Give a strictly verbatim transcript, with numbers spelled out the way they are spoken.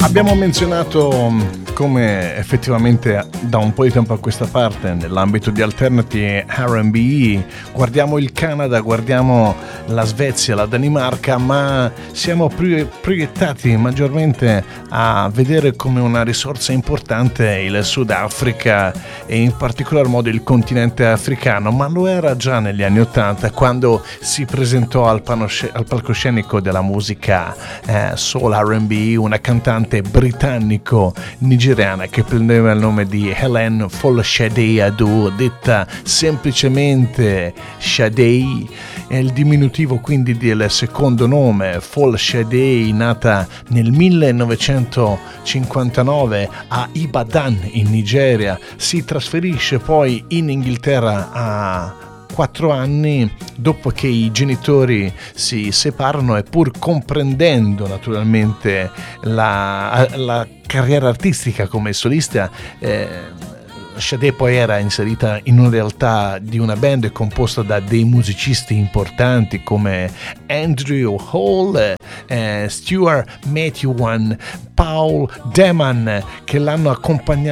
Abbiamo menzionato come effettivamente da un po' di tempo a questa parte nell'ambito di Alternative R and B guardiamo il Canada, guardiamo la Svezia, la Danimarca, ma siamo proiettati maggiormente a vedere come una risorsa importante il Sudafrica e in particolar modo il continente africano, ma lo era già negli anni Ottanta quando si presentò al, panosce- al palcoscenico della musica eh, soul R and B una cantante britannico-nigeriana che prendeva il nome di Helen Folashade Adu, detta semplicemente Sade, è il diminutivo quindi del secondo nome. Folashade, nata nel millenovecentocinquantanove a Ibadan in Nigeria, si trasferisce poi in Inghilterra a quattro anni dopo che i genitori si separano, e pur comprendendo naturalmente la, la carriera artistica come solista, eh, Sade poi era inserita in una realtà di una band composta da dei musicisti importanti come Andrew Hall, eh, Stuart Matthewan, Paul Deman, che l'hanno accompagnata